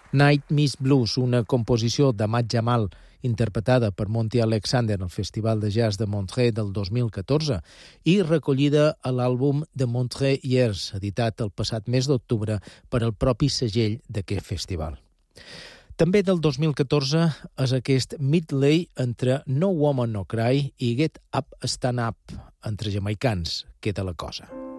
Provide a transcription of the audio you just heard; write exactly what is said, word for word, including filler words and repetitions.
Night Miss Blues, una composició d'Ahmad Jamal interpretada per Monty Alexander al Festival de Jazz de Montreux del dos mil catorze i recollida a l'àlbum de Montreux Years, editat el passat mes d'octubre per al propi segell d'aquest festival. També del dos mil catorze és aquest medley entre No Woman No Cry i Get Up Stand Up, entre jamaicans, queda la cosa.